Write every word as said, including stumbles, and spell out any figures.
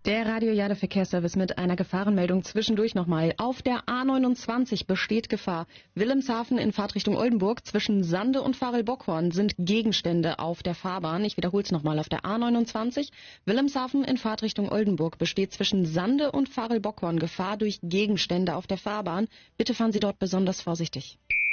Der Radio Jade Verkehrsservice mit einer Gefahrenmeldung zwischendurch nochmal. Auf der A neunundzwanzig besteht Gefahr. Wilhelmshaven in Fahrtrichtung Oldenburg zwischen Sande und Varel-Bockhorn sind Gegenstände auf der Fahrbahn. Ich wiederhole es nochmal. Auf der A neunundzwanzig Wilhelmshaven in Fahrtrichtung Oldenburg besteht zwischen Sande und Varel-Bockhorn Gefahr durch Gegenstände auf der Fahrbahn. Bitte fahren Sie dort besonders vorsichtig.